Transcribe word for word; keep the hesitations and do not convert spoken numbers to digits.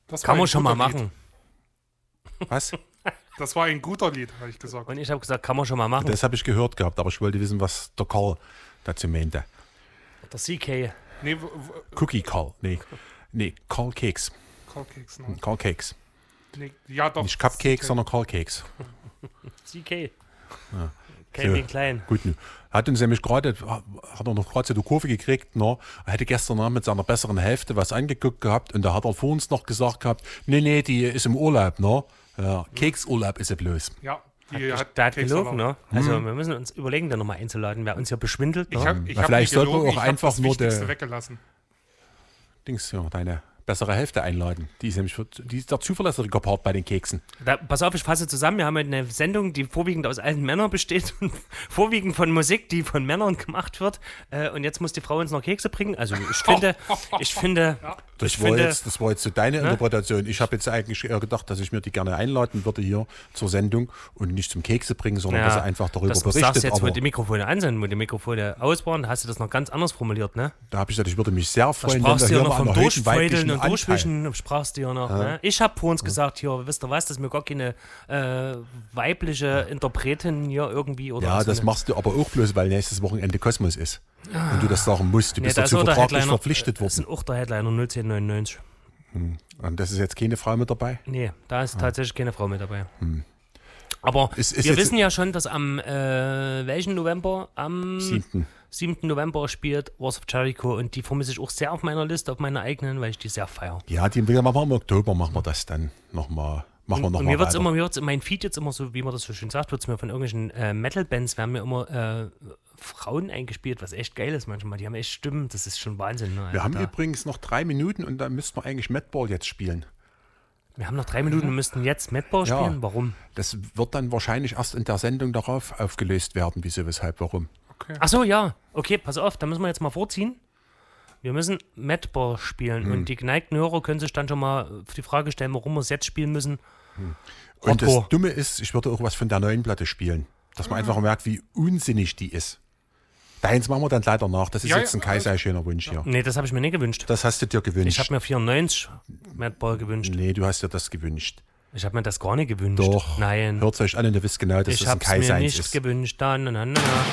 Das Kann war man ein schon mal guter Lied. machen. Was? Das war ein guter Lied, habe ich gesagt. Und ich habe gesagt, kann man schon mal machen. Das habe ich gehört gehabt, aber ich wollte wissen, was der Karl dazu meinte. Der C K. Nee, w- w- Cookie Karl. Nee, nee Karl Keks. Cupcakes, ne? Karl Keks. Nee, ja, doch. Nicht Cupcakes, sondern Karl Keks. C K. Ja. Calvin So. Klein. Gut, nu. Hat uns nämlich gerade, hat er noch gerade so die Kurve gekriegt, ne? Er hätte gestern Abend mit seiner besseren Hälfte was angeguckt gehabt und da hat er vor uns noch gesagt gehabt, nee, nee, die ist im Urlaub, ne? Ja, Keksurlaub ist sie bloß. Ja, die Hat, hat, der hat Keks gelogen, erlaubt. ne? Also wir müssen uns überlegen, den nochmal einzuladen, wer uns hier beschwindelt. Ich Ne? habe ich Ja, hab vielleicht nicht sollten wir gelogen, auch ich hab einfach das nur Wichtigste der- weggelassen. Dings, ja, deine bessere Hälfte einladen. Die ist nämlich für, die ist der zuverlässige Part bei den Keksen. Da, pass auf, ich fasse zusammen. Wir haben heute eine Sendung, die vorwiegend aus alten Männern besteht und vorwiegend von Musik, die von Männern gemacht wird. Äh, und jetzt muss die Frau uns noch Kekse bringen. Also ich finde, ich finde, Das, ich war, finde, jetzt, das war jetzt so deine Interpretation. Ich habe jetzt eigentlich eher gedacht, dass ich mir die gerne einladen würde hier zur Sendung und nicht zum Kekse bringen, sondern ja, dass er einfach darüber das berichtet. sagst du jetzt, wo Aber die Mikrofone an sind, wo die Mikrofone aus waren, hast du das noch ganz anders formuliert, ne? da habe ich gesagt, ich würde mich sehr Da freuen, wenn sprachst wir du ja hier noch mal vom einen erhöhten Durchfeudeln weiblichen und Anteil. Durchwischen, sprachst du ja noch. Ne? Ich habe vor uns gesagt, hier, wisst ihr was, dass mir gar keine äh, weibliche Interpretin hier irgendwie oder Ja, was das eine- machst du aber auch bloß, weil nächstes Wochenende Kosmos ist. Und du das sagen musst. Du Nee, bist da ist dazu auch der vertraglich Headliner, verpflichtet Das worden. ist auch der Headliner null zehn neunundneunzig. Und das ist jetzt keine Frau mit dabei? Nee, da ist tatsächlich keine Frau mit dabei. Aber Ist- ist wir jetzt- wissen ja schon, dass am äh, welchen November? Am Siebten. siebten November spielt Wars of Jericho und die vermisse ich auch sehr auf meiner Liste, auf meiner eigenen, weil ich die sehr feiere. Ja, die machen wir im Oktober, machen wir das dann nochmal. Machen wir Und nochmal mir wird es weiter. immer, mir wird's in meinem Feed jetzt immer so, wie man das so schön sagt, wird es mir von irgendwelchen äh, Metal-Bands, werden mir immer äh, Frauen eingespielt, was echt geil ist manchmal. Die haben echt Stimmen, das ist schon Wahnsinn. Ne? Wir Also haben da, übrigens noch drei Minuten und dann müssten wir eigentlich Madball jetzt spielen. wir haben noch drei Minuten und müssten jetzt Madball Ja. spielen. Warum? Das wird dann wahrscheinlich erst in der Sendung darauf aufgelöst werden, wieso, weshalb, warum. Ach so, ja. Okay, pass auf, da müssen wir jetzt mal vorziehen. Wir müssen Madball spielen Hm. und die geneigten Hörer können sich dann schon mal die Frage stellen, warum wir es jetzt spielen müssen. Und Hardcore. das Dumme ist, ich würde auch was von der neuen Platte spielen. Dass man einfach merkt, wie unsinnig die ist. Deins machen wir dann leider nach. Das ist Ja, jetzt ein ja, Kaiser schöner Wunsch hier. Nee, das habe ich mir nicht gewünscht. Das hast du dir gewünscht. Ich habe mir vierundneunzig Madball gewünscht. nee, du hast dir das gewünscht. Ich habe mir das gar nicht gewünscht. Doch. Nein. Hört euch an und ihr wisst genau, dass Ich das ein habe es mir Kaiser nicht ist. gewünscht. Da, na, na, na.